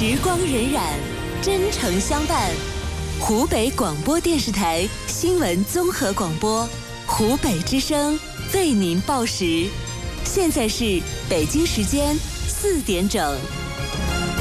时光荏苒，真诚相伴。湖北广播电视台新闻综合广播，湖北之声为您报时。现在是北京时间4点整。